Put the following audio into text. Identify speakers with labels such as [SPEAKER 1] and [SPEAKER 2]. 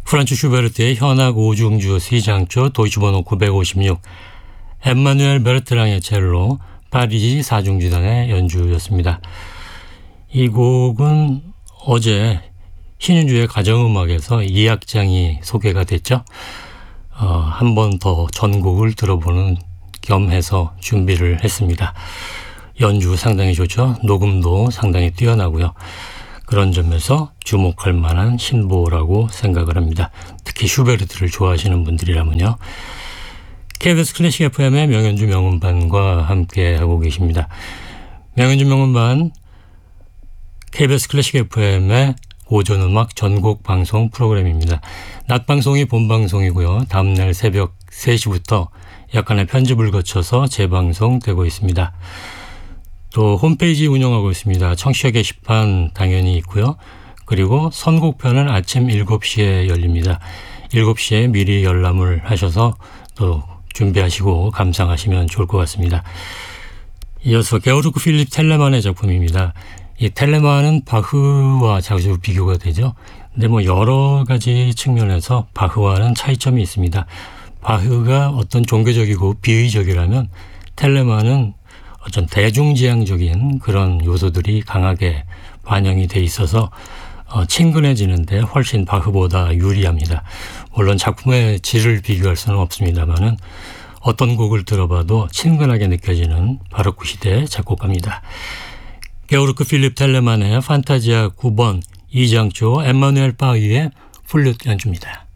[SPEAKER 1] 프란츠 슈베르트의 현악 5중주 C장조 도이치번호 956, 엠마누엘 베르트랑의 첼로 파리지 4중주단의 연주였습니다. 이 곡은 어제 신윤주의 가정음악에서 2악장이 소개가 됐죠. 한 번 더 전곡을 들어보는 겸해서 준비를 했습니다. 연주 상당히 좋죠. 녹음도 상당히 뛰어나고요. 그런 점에서 주목할 만한 신보라고 생각을 합니다. 특히 슈베르트를 좋아하시는 분들이라면요. KBS 클래식 FM의 명연주 명음반과 함께 하고 계십니다. 명연주 명음반 KBS 클래식 FM의 고전음악 전곡 방송 프로그램입니다. 낮 방송이 본 방송이고요. 다음날 새벽 3시부터 약간의 편집을 거쳐서 재방송되고 있습니다. 또 홈페이지 운영하고 있습니다. 청취자 게시판 당연히 있고요. 그리고 선곡편은 아침 7시에 열립니다. 7시에 미리 열람을 하셔서 또 준비하시고 감상하시면 좋을 것 같습니다. 이어서 게오르크 필립 텔레만의 작품입니다. 이 텔레만은 바흐와 자주 비교가 되죠. 근데 여러 가지 측면에서 바흐와는 차이점이 있습니다. 바흐가 어떤 종교적이고 비의적이라면 텔레만은 어떤 대중지향적인 그런 요소들이 강하게 반영이 돼 있어서 친근해지는데 훨씬 바흐보다 유리합니다. 물론 작품의 질을 비교할 수는 없습니다만은 어떤 곡을 들어봐도 친근하게 느껴지는 바로크 시대 작곡가입니다. 게오르크 필립 텔레만의 판타지아 9번 2장조 엠마누엘 바흐의 플룻 연주입니다.